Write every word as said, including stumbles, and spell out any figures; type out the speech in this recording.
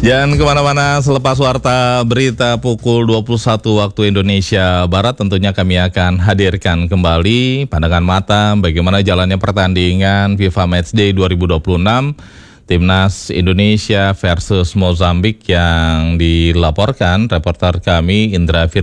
Jangan kemana-mana, selepas warta berita pukul dua puluh satu waktu Indonesia Barat, tentunya kami akan hadirkan kembali pandangan mata bagaimana jalannya pertandingan FIFA Matchday dua ribu dua puluh enam Timnas Indonesia versus Mozambik yang dilaporkan reporter kami Indra Fir